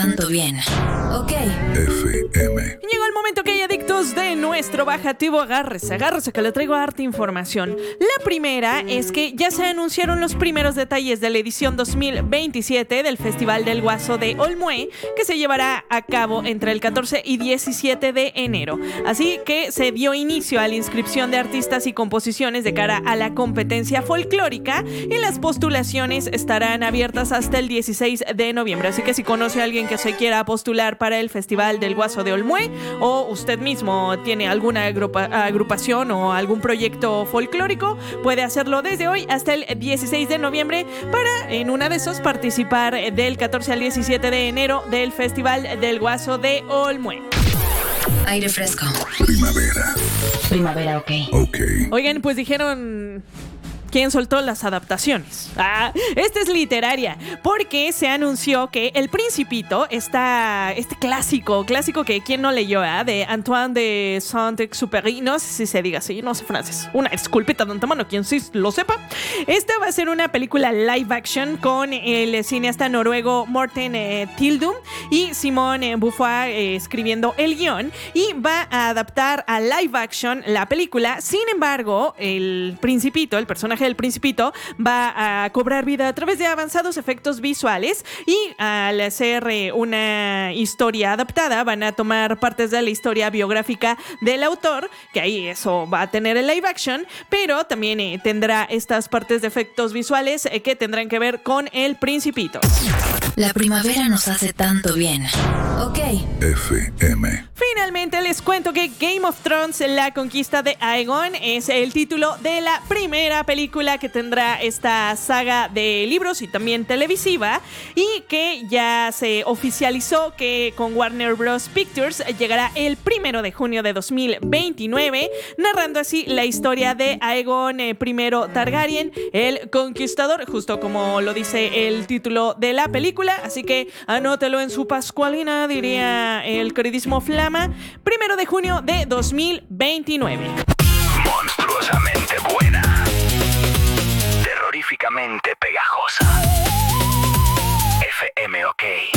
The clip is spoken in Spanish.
tanto bien. Ok. FM. Llegó el momento que hay adictos de nuestro bajativo. Agárrese que le traigo harta información. La primera es que ya se anunciaron los primeros detalles de la edición 2027 del Festival del Guaso de Olmué, que se llevará a cabo entre el 14 y 17 de enero. Así que se dio inicio a la inscripción de artistas y composiciones de cara a la competencia folclórica, y las postulaciones estarán abiertas hasta el 16 de noviembre. Así que si conoce a alguien que se quiera postular para el Festival del Guaso de Olmué, o usted mismo tiene alguna agrupación o algún proyecto folclórico, puede hacerlo desde hoy hasta el 16 de noviembre para, en una de esos, participar del 14 al 17 de enero del Festival del Guaso de Olmué. Aire fresco. Primavera. Primavera, ok. Ok. Oigan, pues dijeron... ¿Quién soltó las adaptaciones? Esta es literaria, porque se anunció que El Principito, este clásico que quién no leyó, de Antoine de Saint-Exupéry, no sé si se diga así, no sé francés, una disculpita de antemano, quien sí lo sepa. Esta va a ser una película live action con el cineasta noruego Morten Tildum y Simon Beaufoy escribiendo el guión, y va a adaptar a live action la película. Sin embargo, el Principito, el personaje del Principito, va a cobrar vida a través de avanzados efectos visuales, y al hacer una historia adaptada van a tomar partes de la historia biográfica del autor, que ahí eso va a tener el live action, pero también tendrá estas partes de efectos visuales que tendrán que ver con el Principito. La primavera nos hace tanto bien. Ok. FM. Finalmente les cuento que Game of Thrones, La Conquista de Aegon, es el título de la primera película que tendrá esta saga de libros y también televisiva, y que ya se oficializó que con Warner Bros. Pictures llegará el 1 de junio de 2029, narrando así la historia de Aegon I Targaryen, el Conquistador, justo como lo dice el título de la película. Así que anótelo en su pascualina, diría el queridísimo Flama, 1 de junio de 2029. Monstruosamente buena. Terroríficamente pegajosa. FM OK.